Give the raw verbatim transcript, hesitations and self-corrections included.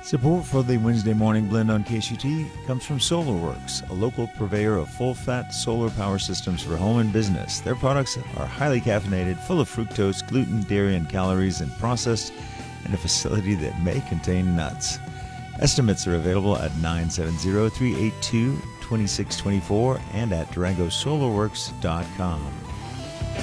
Support for the Wednesday Morning Blend on K S U T comes from SolarWorks, a local purveyor of full-fat solar power systems for home and business. Their products are highly caffeinated, full of fructose, gluten, dairy, and calories, and processed in a facility that may contain nuts. Estimates are available at nine seven zero, three eight two, two six two four and at durango solar works dot com.